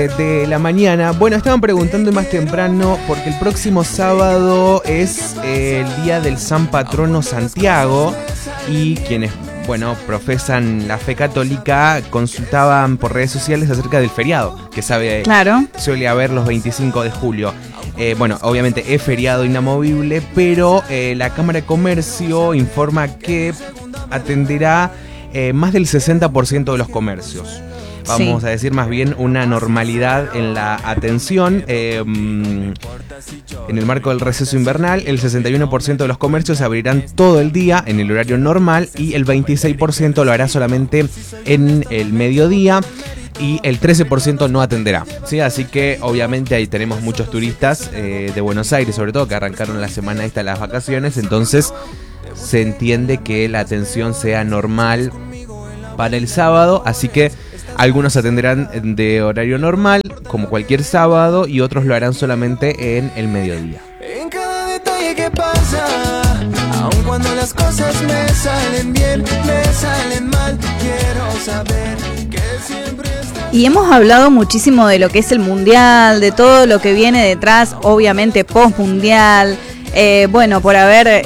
De la mañana. Bueno, estaban preguntando más temprano porque el próximo sábado es el día del San Patrono Santiago y quienes, bueno, profesan la fe católica consultaban por redes sociales acerca del feriado que suele haber los 25 de julio. Bueno, obviamente es feriado inamovible, pero la Cámara de Comercio informa que atenderá más del 60% de los comercios. Vamos a decir más bien una normalidad en la atención. En el marco del receso invernal, el 61% de los comercios abrirán todo el día en el horario normal y el 26% lo hará solamente en el mediodía y el 13% no atenderá, ¿sí? Así que obviamente ahí tenemos muchos turistas de Buenos Aires, sobre todo que arrancaron la semana esta de las vacaciones, entonces se entiende que la atención sea normal para el sábado, así que algunos atenderán de horario normal, como cualquier sábado, y otros lo harán solamente en el mediodía. En cada detalle que pasa, aun cuando las cosas me salen bien, me salen mal, quiero saber que siempre está... Y hemos hablado muchísimo de lo que es el mundial, de todo lo que viene detrás, obviamente post-mundial. Bueno, por haber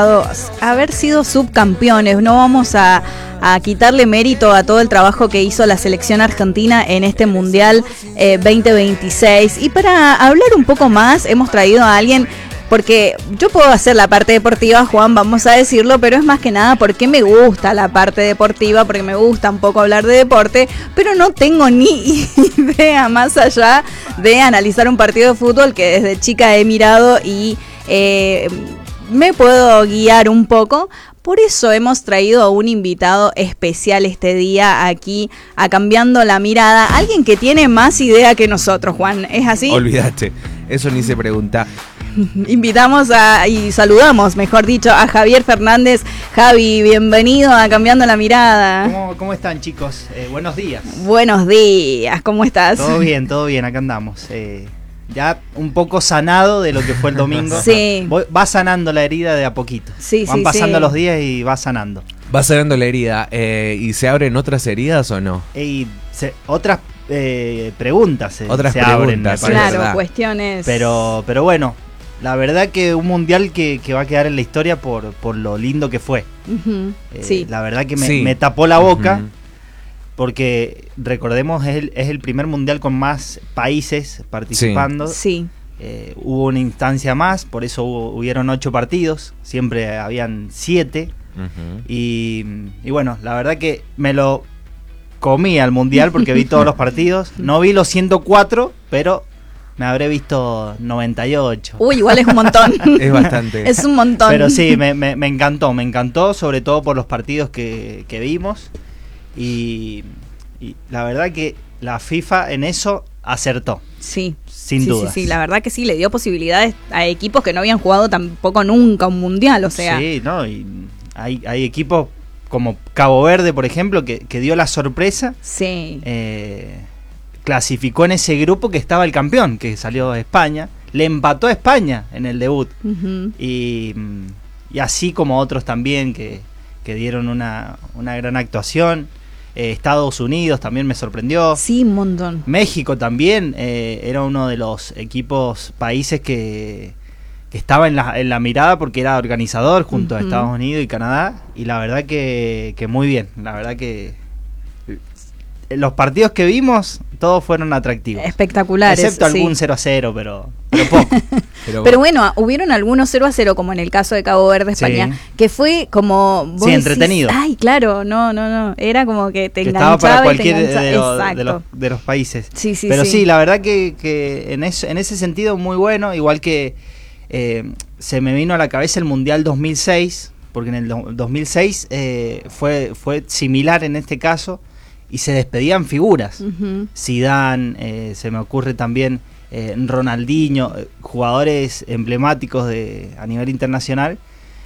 sido subcampeones, no vamos a quitarle mérito a todo el trabajo que hizo la selección argentina en este Mundial 2026. Y para hablar un poco más, hemos traído a alguien, porque yo puedo hacer la parte deportiva, Juan, vamos a decirlo, pero es más que nada porque me gusta la parte deportiva, porque me gusta un poco hablar de deporte, pero no tengo ni idea más allá de analizar un partido de fútbol que desde chica he mirado y me puedo guiar un poco. Por eso hemos traído a un invitado especial este día aquí a Cambiando la Mirada. Alguien que tiene más idea que nosotros, Juan. ¿Es así? Olvídate, eso ni se pregunta. Invitamos y saludamos, mejor dicho, a Javier Fernández. Javi, bienvenido a Cambiando la Mirada. ¿Cómo están, chicos? Buenos días. Buenos días, ¿cómo estás? Todo bien, acá andamos. Ya un poco sanado de lo que fue el domingo. Sí. Va sanando la herida de a poquito. Sí, Van pasando los días y va sanando. Va sanando la herida. ¿Y se abren otras heridas o no? Otras preguntas se abren, me parece. Claro, cuestiones. Pero bueno, la verdad que un mundial que va a quedar en la historia por lo lindo que fue. Uh-huh. Sí. La verdad que me tapó la boca. Uh-huh. Porque recordemos, es el primer mundial con más países participando. Sí. Hubo una instancia más, por eso hubieron 8 partidos, siempre habían 7. Uh-huh. Y bueno, la verdad que me lo comí al mundial porque vi todos los partidos. No vi los 104, pero me habré visto 98. Uy, igual es un montón. Es bastante. Es un montón. Pero sí, me encantó, sobre todo por los partidos que vimos. Y la verdad que la FIFA en eso acertó. Sí. Sin duda. Sí, la verdad que sí, le dio posibilidades a equipos que no habían jugado tampoco nunca un mundial, o sea. Sí, no, y hay equipos como Cabo Verde, por ejemplo, que dio la sorpresa. Sí. Clasificó en ese grupo que estaba el campeón, que salió de España. Le empató a España en el debut. Uh-huh. Y así como otros también que dieron una gran actuación. Estados Unidos también me sorprendió. Sí, un montón. México también era uno de los países que estaba en la mirada porque era organizador junto a Estados Unidos y Canadá. Y la verdad que muy bien. La verdad que los partidos que vimos todos fueron atractivos. Espectaculares. Excepto algún 0-0, pero poco. Pero bueno, hubieron algunos 0-0, como en el caso de Cabo Verde, España, que fue como... Sí, entretenido. Ay, claro, no. Era como que te enganchaba. Estaba para cualquier de los países. Sí. Pero sí, la verdad que en ese sentido muy bueno. Igual que se me vino a la cabeza el Mundial 2006, porque en el 2006 fue similar en este caso. Y se despedían figuras. Uh-huh. Zidane, se me ocurre también Ronaldinho, jugadores emblemáticos a nivel internacional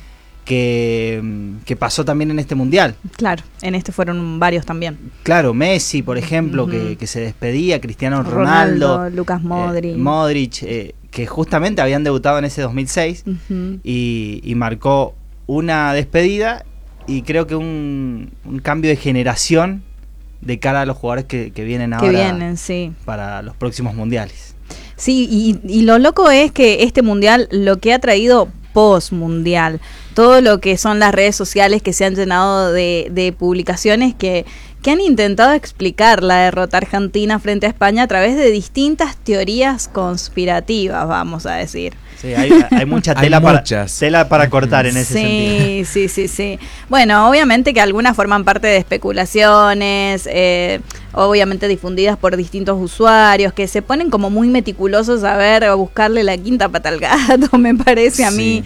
que pasó también en este mundial. Claro, en este fueron varios también. Claro, Messi, por ejemplo, uh-huh. que se despedía, Cristiano Ronaldo, Lucas Modric. Modric, que justamente habían debutado en ese 2006 uh-huh. y marcó una despedida y creo que un cambio de generación de cara a los jugadores que vienen ahora Que vienen, sí. para los próximos mundiales. Sí, y lo loco es que este mundial, lo que ha traído post-mundial, todo lo que son las redes sociales que se han llenado de publicaciones que han intentado explicar la derrota argentina frente a España a través de distintas teorías conspirativas, vamos a decir. Sí, hay mucha tela, tela para cortar en ese sentido. Sí. Bueno, obviamente que algunas forman parte de especulaciones, obviamente difundidas por distintos usuarios, que se ponen como muy meticulosos a buscarle la quinta pata al gato, me parece a mí.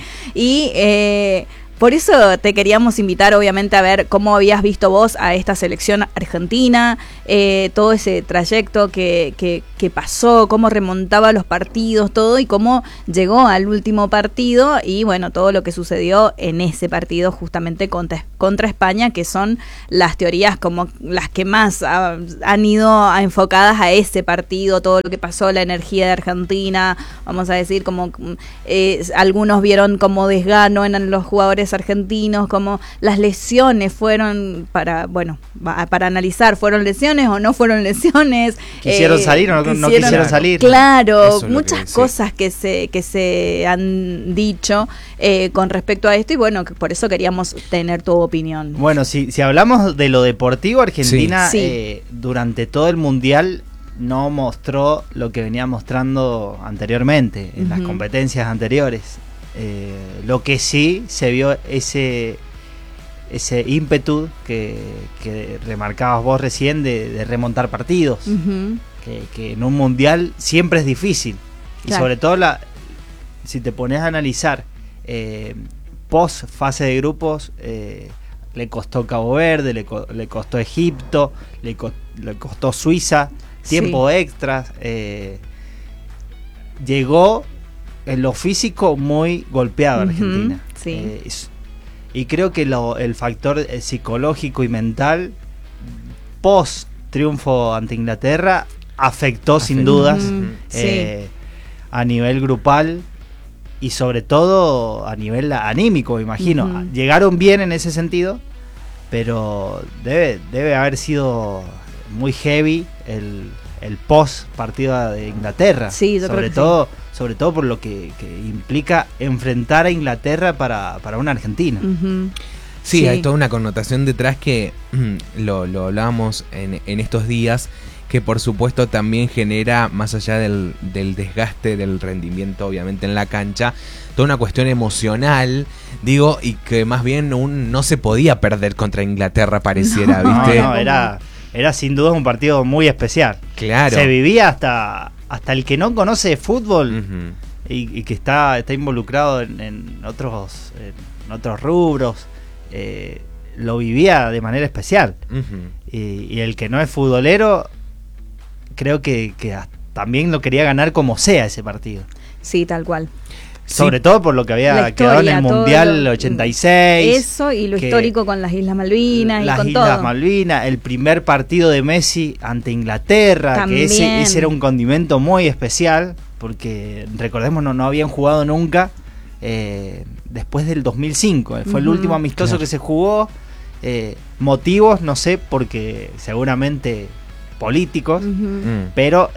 Y por eso te queríamos invitar, obviamente, a ver cómo habías visto vos a esta selección argentina, todo ese trayecto que pasó, cómo remontaba los partidos, todo, y cómo llegó al último partido, y bueno, todo lo que sucedió en ese partido justamente contra España, que son las teorías como las que más han ido enfocadas a ese partido, todo lo que pasó, la energía de Argentina, vamos a decir, como algunos vieron como desgano en los jugadores argentinos, como las lesiones fueron para analizar, ¿fueron lesiones o no fueron lesiones? ¿Quisieron salir o no quisieron salir? Claro, muchas cosas que se han dicho con respecto a esto, y bueno, por eso queríamos tener tu opinión. Bueno, si hablamos de lo deportivo, Argentina durante todo el Mundial no mostró lo que venía mostrando anteriormente, en las competencias anteriores. Lo que sí se vio ese ímpetu que remarcabas vos recién de remontar partidos, que en un mundial siempre es difícil. Claro. Y sobre todo si te pones a analizar post fase de grupos, le costó Cabo Verde, le costó Egipto, le costó Suiza, tiempo extras, llegó en lo físico muy golpeado Argentina. Y creo que el factor psicológico y mental post triunfo ante Inglaterra afectó sin dudas a nivel grupal y sobre todo a nivel anímico, me imagino. Llegaron bien en ese sentido, pero debe haber sido muy heavy el post partido de Inglaterra, sobre todo por lo que implica enfrentar a Inglaterra para una Argentina. Sí, hay toda una connotación detrás que lo hablábamos en estos días, que por supuesto también genera, más allá del desgaste del rendimiento obviamente en la cancha, toda una cuestión emocional, digo, y que más bien no se podía perder contra Inglaterra, pareciera, ¿viste? No, era sin duda un partido muy especial. Claro. Se vivía hasta el que no conoce fútbol y que está involucrado en otros rubros, lo vivía de manera especial. Y el que no es futbolero, creo que también lo quería ganar como sea ese partido. Sí, tal cual. Sobre todo por lo que había quedado en el Mundial 86. Eso y lo histórico con las Islas Malvinas y con todo. Las Islas Malvinas, el primer partido de Messi ante Inglaterra, también. Que ese era un condimento muy especial, porque recordemos no habían jugado nunca después del 2005. Fue el último amistoso que se jugó. Motivos, no sé, porque seguramente políticos, pero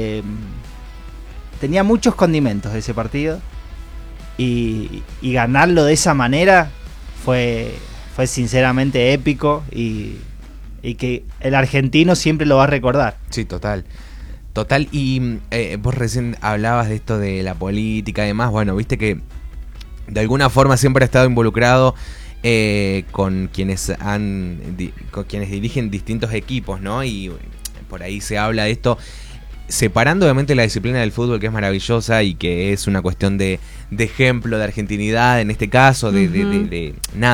tenía muchos condimentos ese partido. Y ganarlo de esa manera fue sinceramente épico y que el argentino siempre lo va a recordar. Sí, total. Y vos recién hablabas de esto de la política y demás. Bueno, viste que de alguna forma siempre ha estado involucrado con quienes dirigen distintos equipos, ¿no? Y por ahí se habla de esto, separando obviamente la disciplina del fútbol, que es maravillosa y que es una cuestión de ejemplo de argentinidad en este caso, de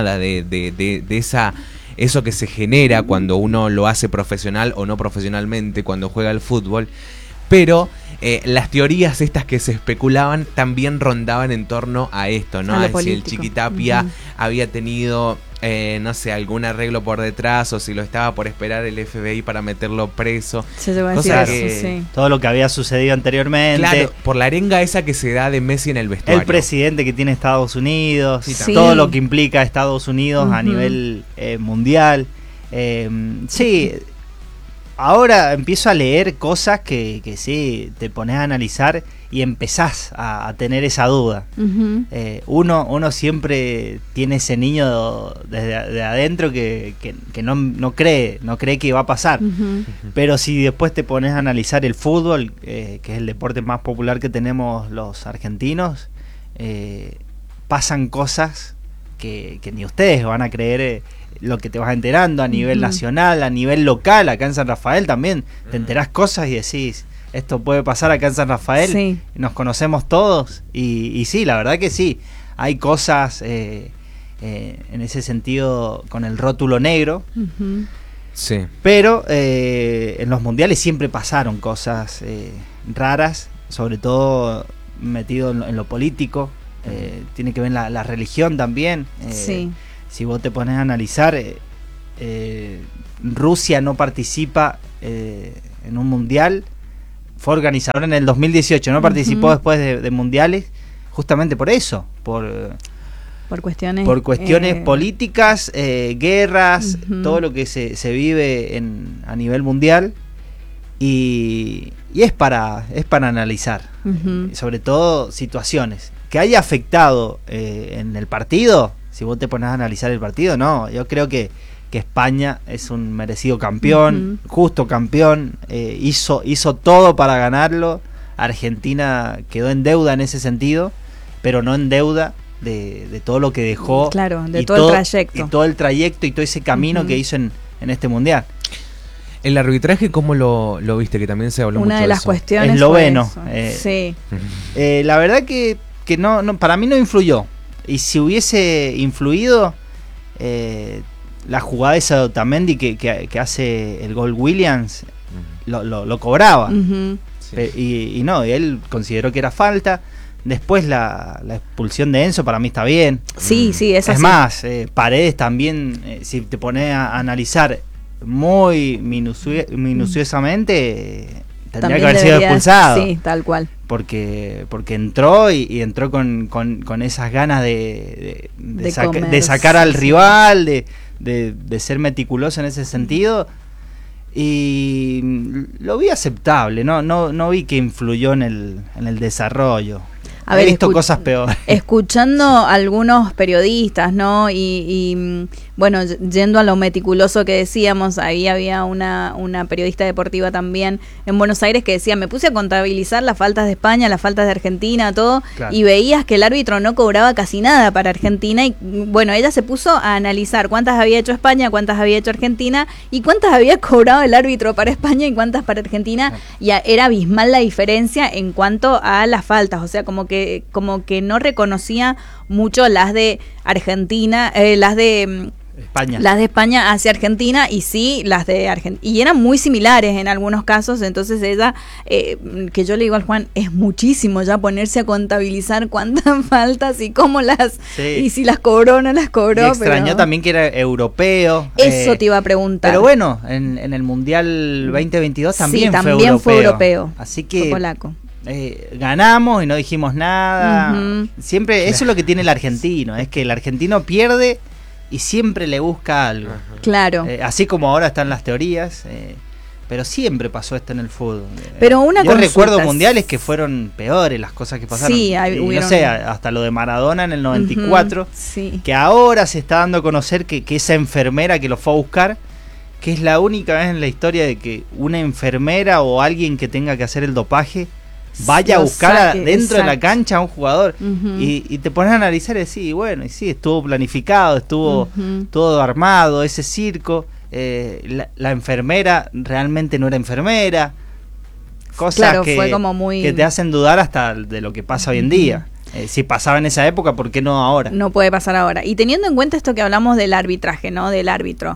eso que se genera cuando uno lo hace profesional o no profesionalmente, cuando juega al fútbol. Pero las teorías estas que se especulaban también rondaban en torno a esto, ¿no? A si el Chiqui Tapia había tenido, no sé, algún arreglo por detrás, o si lo estaba por esperar el FBI para meterlo preso. Se va a decir eso, sí. Todo lo que había sucedido anteriormente. Claro, por la arenga esa que se da de Messi en el vestuario. El presidente que tiene Estados Unidos, todo lo que implica Estados Unidos a nivel mundial. ahora empiezo a leer cosas que sí, te pones a analizar y empezás a tener esa duda. Ujú. Uno siempre tiene ese niño de adentro que no cree que va a pasar. Ujú. Pero si después te pones a analizar el fútbol, que es el deporte más popular que tenemos los argentinos, pasan cosas que ni ustedes van a creer. Lo que te vas enterando a nivel Ujú. nacional, a nivel local, acá en San Rafael también, te enterás cosas y decís, esto puede pasar acá en San Rafael, Sí. nos conocemos todos, y sí, la verdad que sí, hay cosas en ese sentido con el rótulo negro, Ujú. Sí. pero en los mundiales siempre pasaron cosas raras, sobre todo metido en lo político, tiene que ver la religión también. Sí. Si vos te pones a analizar, Rusia no participa en un mundial, fue organizador en el 2018, no participó Ujú. después de mundiales, justamente por eso, por cuestiones políticas, guerras, Ujú. todo lo que se vive a nivel mundial, y es para analizar, Ujú. sobre todo situaciones que haya afectado en el partido. Si vos te pones a analizar el partido, no, yo creo que España es un merecido campeón, justo campeón, hizo todo para ganarlo. Argentina quedó en deuda en ese sentido, pero no en deuda de todo lo que dejó. Claro, de y todo el trayecto. Y todo el trayecto y todo ese camino Ujú. que hizo en este mundial. El arbitraje, ¿cómo lo viste? Que también se habló mucho Una de las eso. cuestiones Esloveno, fue eso. Sí. La verdad que no, para mí no influyó. Y si hubiese influido, la jugada esa de Otamendi que hace el gol Williams, lo cobraba. Ujú. Sí. Y no, y él consideró que era falta. Después la expulsión de Enzo para mí está bien. Sí, sí, es Es así. más, Paredes también, si te pones a analizar muy minuciosamente, tendría También que haber sido debería- expulsado. Sí, tal cual. Porque entró y entró con esas ganas de comer, sacar al sí. rival, de ser meticuloso en ese sentido. Y lo vi aceptable, no vi que influyó en el desarrollo. A He ver, visto cosas peores. Escuchando algunos periodistas, ¿no? Y bueno, yendo a lo meticuloso que decíamos, ahí había una periodista deportiva también en Buenos Aires que decía, me puse a contabilizar las faltas de España, las faltas de Argentina, todo, Claro. y veías que el árbitro no cobraba casi nada para Argentina, y bueno, ella se puso a analizar cuántas había hecho España, cuántas había hecho Argentina, y cuántas había cobrado el árbitro para España y cuántas para Argentina, y era abismal la diferencia en cuanto a las faltas, o sea, como que no reconocía mucho las de Argentina, las de España hacia Argentina, y sí las de Argentina, y eran muy similares en algunos casos. Entonces ella, que yo le digo al Juan, es muchísimo ya ponerse a contabilizar cuántas faltas y cómo y si las cobró o no las cobró. Me extrañó pero también que era europeo. eso te iba a preguntar. Pero bueno, en el Mundial 2022 también, también fue europeo. Así Fue que polaco. ganamos y no dijimos nada. Ujú. Siempre, eso es lo que tiene el argentino, es que el argentino pierde y siempre le busca algo. Claro. Así como ahora están las teorías, pero siempre pasó esto en el fútbol. Pero una Yo consulta. recuerdo mundiales que fueron peores las cosas que pasaron. Sí, Y hubieron- no sé, hasta lo de Maradona en el 94, Ujú, sí. que ahora se está dando a conocer que esa enfermera que lo fue a buscar, que es la única vez en la historia de que una enfermera o alguien que tenga que hacer el dopaje vaya a Lo buscar saque, dentro de la exacto. cancha a un jugador. Ujú. Y te pones a analizar y decís, bueno, y sí, estuvo planificado, estuvo Ujú. todo armado, ese circo. La enfermera realmente no era enfermera. Cosas Claro, que, fue como muy- que te hacen dudar hasta de lo que pasa hoy en día. Si pasaba en esa época, ¿por qué no ahora? No puede pasar ahora. Y teniendo en cuenta esto que hablamos del arbitraje, ¿no? Del árbitro.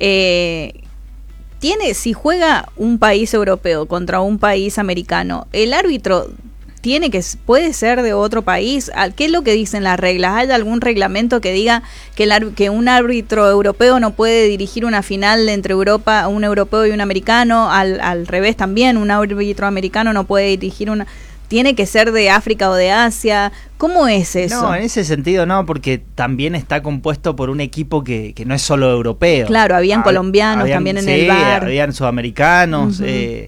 Si juega un país europeo contra un país americano, el árbitro puede ser de otro país. ¿Qué es lo que dicen las reglas? ¿Hay algún reglamento que diga que un árbitro europeo no puede dirigir una final entre un europeo y un americano? Al revés también, un árbitro americano no puede dirigir una... ¿Tiene que ser de África o de Asia? ¿Cómo es eso? No, en ese sentido no, porque también está compuesto por un equipo que no es solo europeo. Claro, habían colombianos también en el bar. Habían sudamericanos.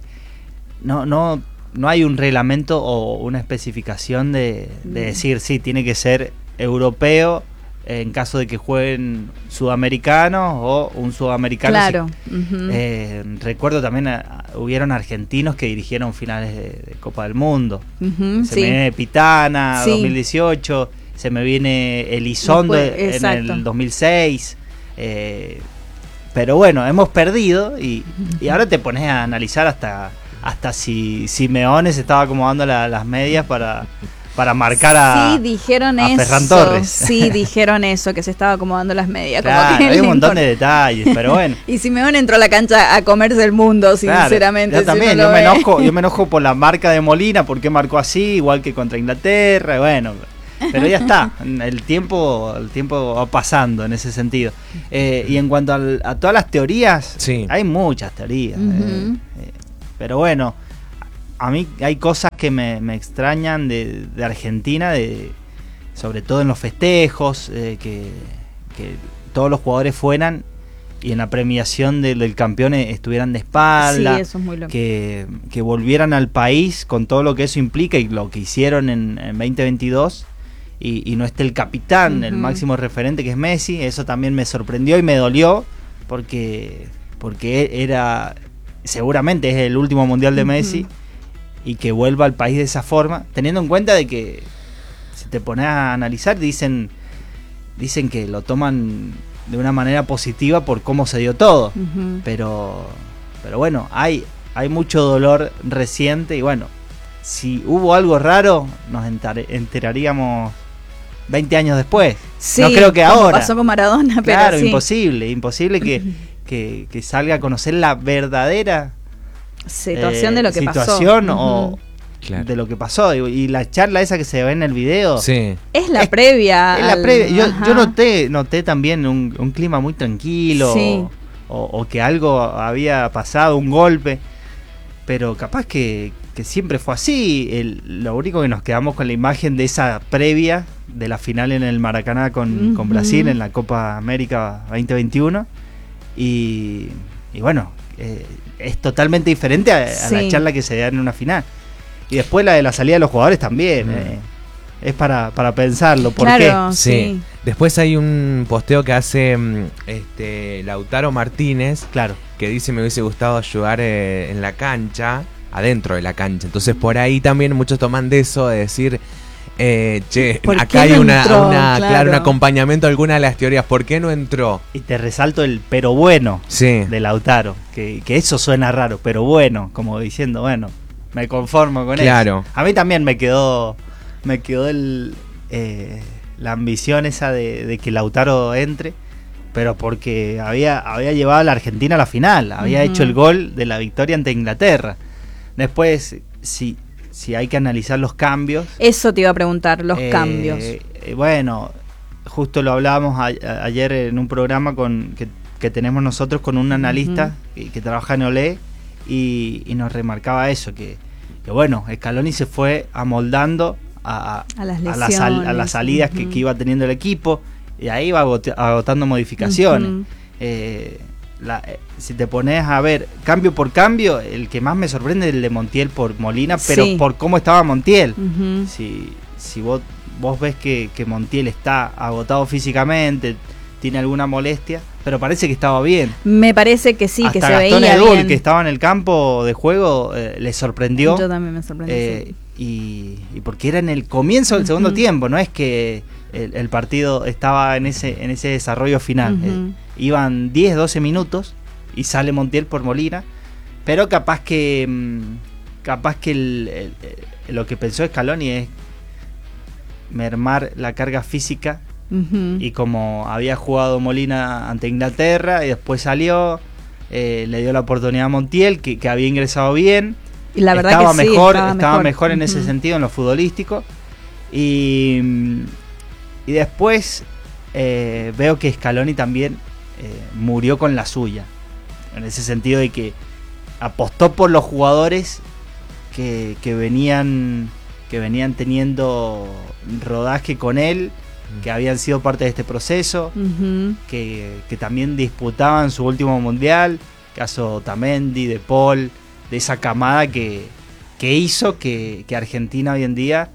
No hay un reglamento o una especificación de decir, sí, tiene que ser europeo en caso de que jueguen sudamericanos o un sudamericano. Claro. Recuerdo también, hubieron argentinos que dirigieron finales de Copa del Mundo. Se me viene Pitana, 2018, se me viene Elizondo en el 2006. Pero bueno, hemos perdido y ahora te pones a analizar hasta si Simeone se estaba acomodando las medias para marcar a Ferran Torres. Sí, dijeron eso, que se estaba acomodando las medias. Claro, como que hay un montón de detalles, pero bueno. Y Simeone entró a la cancha a comerse el mundo, sinceramente. Claro, yo también, yo me enojo por la marca de Molina, porque marcó así, igual que contra Inglaterra, bueno. Pero ya está, el tiempo va pasando en ese sentido. Y en cuanto a todas las teorías, hay muchas teorías. Pero bueno, a mí hay cosas que me extrañan de Argentina, sobre todo en los festejos, que todos los jugadores fueran y en la premiación del campeón estuvieran de espalda. Sí, eso es muy loco. Que volvieran al país con todo lo que eso implica y lo que hicieron en 2022 y no esté el capitán, el máximo referente que es Messi. Eso también me sorprendió y me dolió porque seguramente es el último mundial de Messi. Y que vuelva al país de esa forma, teniendo en cuenta de que si te pones a analizar, dicen que lo toman de una manera positiva por cómo se dio todo. Pero bueno, hay mucho dolor reciente y bueno, si hubo algo raro nos enteraríamos 20 años después. Sí, no creo que ahora. Pasó con Maradona, claro, pero imposible que salga a conocer la verdadera situación de lo que situación pasó. O de lo que pasó. Y la charla esa que se ve en el video es la previa. Es la previa. Yo noté también un clima muy tranquilo, o que algo había pasado, un golpe, pero capaz que siempre fue así. Lo único que nos quedamos con la imagen de esa previa de la final en el Maracaná con Brasil en la Copa América 2021 y bueno, es totalmente diferente a la charla que se da en una final. Y después la de la salida de los jugadores también. Es para pensarlo. ¿Por qué? Sí. Después hay un posteo que hace Lautaro Martínez. Claro. Que dice: me hubiese gustado ayudar en la cancha, adentro de la cancha. Entonces por ahí también muchos toman de eso, de decir... acá hay un acompañamiento a alguna de las teorías. ¿Por qué no entró? Y te resalto el pero bueno de Lautaro, que eso suena raro, pero bueno, como diciendo, bueno, me conformo con eso. A mí también me quedó la ambición esa de que Lautaro entre, pero porque había llevado a la Argentina a la final, había hecho el gol de la victoria ante Inglaterra. Después, si hay que analizar los cambios. Eso te iba a preguntar, los cambios. Bueno, justo lo hablábamos ayer en un programa que tenemos nosotros con un analista que trabaja en Olé y nos remarcaba eso, que bueno, Scaloni se fue amoldando a las salidas que iba teniendo el equipo y ahí iba agotando modificaciones. Si te pones a ver cambio por cambio, el que más me sorprende es el de Montiel por Molina, pero por cómo estaba Montiel. Si vos ves que Montiel está agotado físicamente, tiene alguna molestia, pero parece que estaba bien. Me parece que sí, hasta que se Gastón veía Edul, bien. que estaba en el campo de juego, le sorprendió. Yo también me sorprendí. Y porque era en el comienzo del segundo tiempo, no es que el partido estaba en ese desarrollo final. Iban 10, 12 minutos y sale Montiel por Molina, pero capaz que lo que pensó Scaloni es mermar la carga física. Y como había jugado Molina ante Inglaterra y después salió, le dio la oportunidad a Montiel, que había ingresado bien. Y la verdad estaba que sí, estaba mejor en ese sentido, en lo futbolístico. Y después veo que Scaloni también murió con la suya, en ese sentido de que apostó por los jugadores que venían que venían teniendo rodaje con él, que habían sido parte de este proceso, que también disputaban su último mundial, caso Otamendi, De Paul, de esa camada que hizo que Argentina hoy en día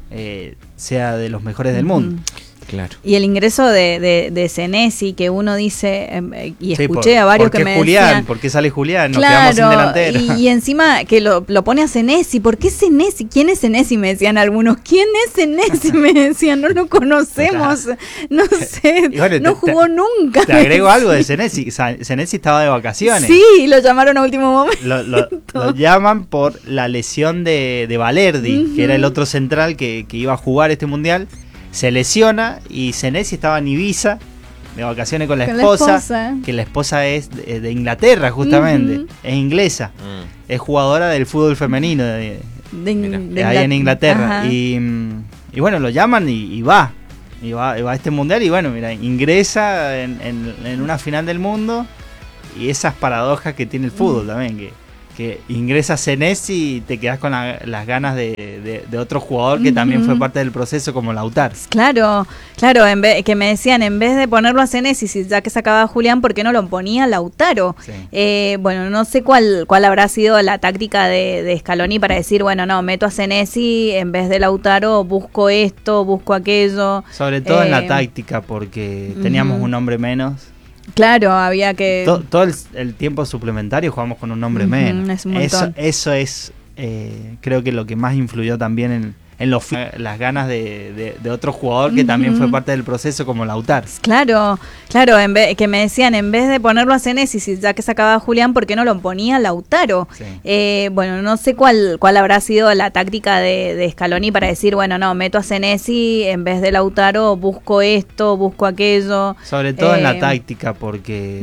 sea de los mejores del mundo. Claro. Y el ingreso de Senesi, que uno dice, y Sí, escuché a varios que me Julián, decían... ¿por qué sale Julián? Nos Claro, quedamos sin delantero. y encima que lo pone a Senesi. ¿Por qué Senesi? ¿Quién es Senesi? Me decían algunos. ¿Quién es Senesi? Me decían, no lo conocemos. No sé, Y bueno, no jugó nunca. Te agrego algo de Senesi. Senesi estaba de vacaciones. Sí, lo llamaron a último momento. Lo llaman por la lesión de Valerdi, que era el otro central que iba a jugar este mundial. Se lesiona y Senesi estaba en Ibiza de vacaciones con la esposa, que la esposa es de Inglaterra justamente, es inglesa, es jugadora del fútbol femenino de ahí en Inglaterra. Y bueno, lo llaman y va a este mundial y bueno, mira, ingresa en una final del mundo y esas paradojas que tiene el fútbol también, que ingresa Senesi y te quedas con las ganas de otro jugador que también fue parte del proceso, como Lautaro. Claro, que me decían, en vez de ponerlo a Senesi, ya que sacaba a Julián, ¿por qué no lo ponía Lautaro? Sí. Bueno, no sé cuál habrá sido la táctica de Scaloni para decir, bueno, no, meto a Senesi, en vez de Lautaro busco esto, busco aquello. Sobre todo en la táctica, porque teníamos un hombre menos. Claro, había que... Todo el tiempo suplementario jugamos con un hombre menos. Es un montón. Eso es, creo que lo que más influyó también en las ganas de otro jugador que también fue parte del proceso, como Lautaro. Claro, que me decían, en vez de ponerlo a Senesi, ya que sacaba a Julián, ¿por qué no lo ponía Lautaro? Sí. Bueno, no sé cuál habrá sido la táctica de Scaloni para decir, bueno, no, meto a Senesi, en vez de Lautaro busco esto, busco aquello. Sobre todo en la táctica, porque